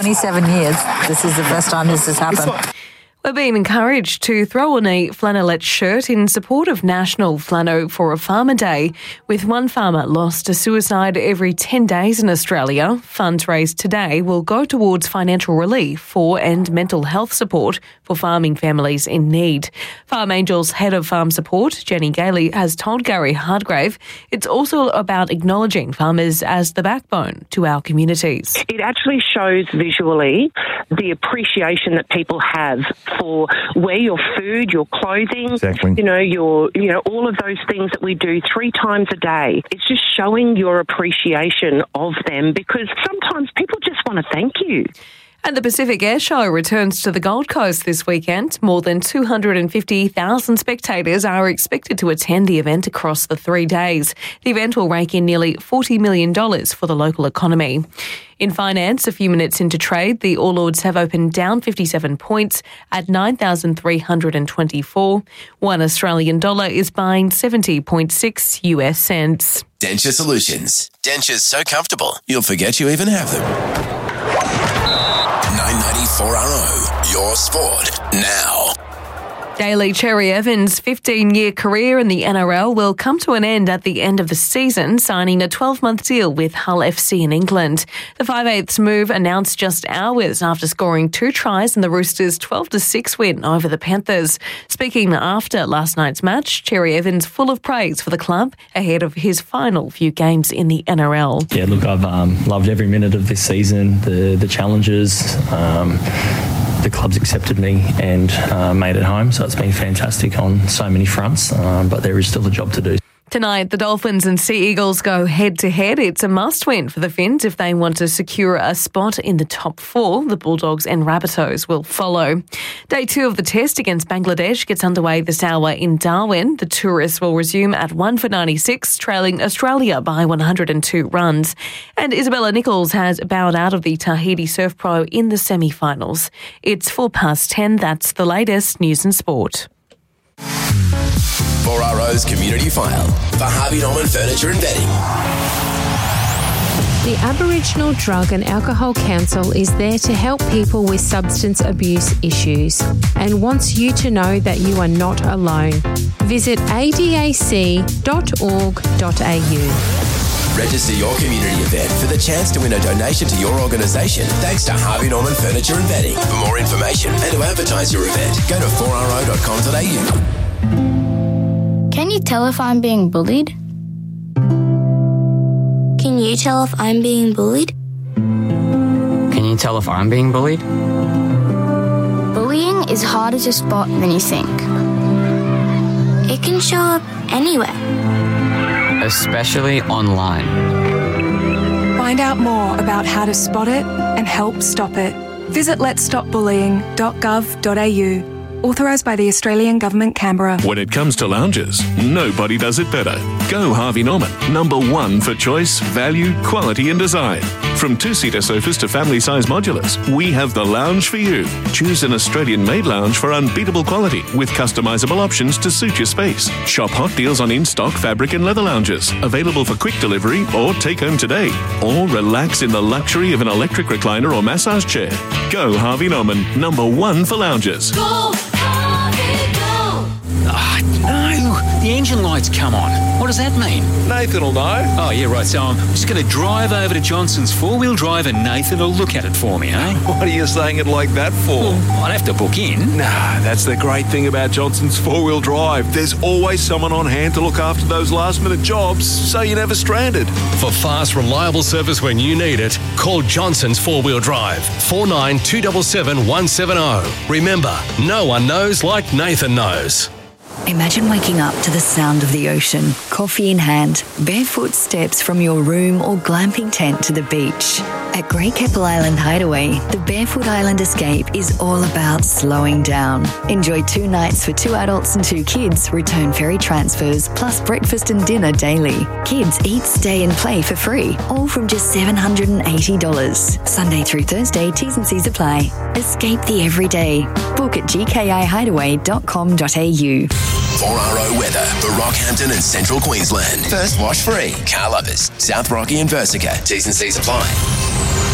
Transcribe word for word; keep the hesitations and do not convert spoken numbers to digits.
twenty-seven years. This is the first time this has happened. We're being encouraged to throw on a flannelette shirt in support of National Flano for a Farmer Day. With one farmer lost to suicide every ten days in Australia, funds raised today will go towards financial relief for and mental health support for farming families in need. Farm Angels Head of Farm Support, Jenny Gailey, has told Gary Hardgrave it's also about acknowledging farmers as the backbone to our communities. It actually shows visually the appreciation that people have for where your food, your clothing, exactly. you know, your, you know, all of those things that we do three times a day. It's just showing your appreciation of them, because sometimes people just want to thank you. And the Pacific Air Show returns to the Gold Coast this weekend. More than two hundred fifty thousand spectators are expected to attend the event across the three days. The event will rake in nearly forty million dollars for the local economy. In finance, a few minutes into trade, the All Ords have opened down fifty-seven points at nine thousand three hundred twenty-four. One Australian dollar is buying seventy point six U S cents. Denture Solutions. Dentures so comfortable, you'll forget you even have them. nine ninety-four R O, your sport now. Daly Cherry Evans' fifteen-year career in the N R L will come to an end at the end of the season, signing a twelve-month deal with Hull F C in England. The five-eighths move announced just hours after scoring two tries in the Roosters' twelve to six win over the Panthers. Speaking after last night's match, Cherry Evans full of praise for the club ahead of his final few games in the N R L. Yeah, look, I've um, loved every minute of this season, the, the challenges. Um, The club's accepted me and uh, made it home, so it's been fantastic on so many fronts, um, but there is still a job to do. Tonight, the Dolphins and Sea Eagles go head-to-head. It's a must-win for the Finns if they want to secure a spot in the top four. The Bulldogs and Rabbitohs will follow. Day two of the test against Bangladesh gets underway this hour in Darwin. The tourists will resume at one for ninety-six, trailing Australia by one hundred two runs. And Isabella Nichols has bowed out of the Tahiti Surf Pro in the semi-finals. It's four past ten. That's the latest news and sport. four R O's Community File for Harvey Norman Furniture and Bedding. The Aboriginal Drug and Alcohol Council is there to help people with substance abuse issues and wants you to know that you are not alone. Visit a d a c dot org dot a u. Register your community event for the chance to win a donation to your organisation thanks to Harvey Norman Furniture and Bedding. For more information and to advertise your event, go to four r o dot com dot a u. Can you tell if I'm being bullied? Can you tell if I'm being bullied? Can you tell if I'm being bullied? Bullying is harder to spot than you think. It can show up anywhere. Especially online. Find out more about how to spot it and help stop it. Visit lets stop bullying dot gov dot a u. Authorised by the Australian Government, Canberra. When it comes to lounges, nobody does it better. Go Harvey Norman, number one for choice, value, quality and design. From two-seater sofas to family-size modulars, we have the lounge for you. Choose an Australian-made lounge for unbeatable quality with customisable options to suit your space. Shop hot deals on in-stock fabric and leather lounges, available for quick delivery or take home today. Or relax in the luxury of an electric recliner or massage chair. Go Harvey Norman, number one for lounges. Go! No, the engine light's come on. What does that mean? Nathan will know. Oh, yeah, right. So I'm just going to drive over to Johnson's four-wheel drive and Nathan will look at it for me, eh? What are you saying it like that for? Well, I'd have to book in. Nah, that's the great thing about Johnson's four-wheel drive. There's always someone on hand to look after those last-minute jobs, so you're never stranded. For fast, reliable service when you need it, call Johnson's four-wheel drive, four nine two seven seven one seven zero. Remember, no one knows like Nathan knows. Imagine waking up to the sound of the ocean, coffee in hand, barefoot steps from your room or glamping tent to the beach. At Great Keppel Island Hideaway, the Barefoot Island Escape is all about slowing down. Enjoy two nights for two adults and two kids, return ferry transfers, plus breakfast and dinner daily. Kids eat, stay and play for free, all from just seven hundred eighty dollars. Sunday through Thursday, T's and C's apply. Escape the everyday. Book at g k i hideaway dot com dot a u. four R O weather for Rockhampton and Central Queensland. First wash free. Car lovers, South Rocky and Versica. T's and C's apply.